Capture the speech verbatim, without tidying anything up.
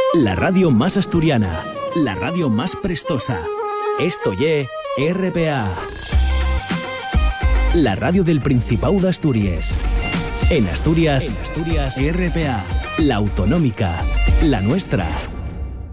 La radio más asturiana, la radio más prestosa. Esto ye R P A. La radio del Principado de Asturias. En Asturias, en Asturias, R P A, la autonómica, la nuestra.